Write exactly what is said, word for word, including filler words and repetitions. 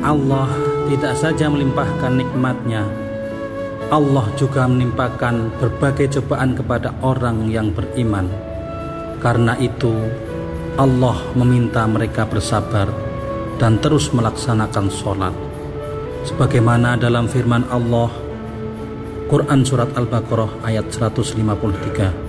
Allah tidak saja melimpahkan nikmat-Nya, Allah juga menimpakan berbagai cobaan kepada orang yang beriman. Karena itu, Allah meminta mereka bersabar dan terus melaksanakan sholat. Sebagaimana dalam firman Allah, Quran Surat Al-Baqarah ayat seratus lima puluh tiga.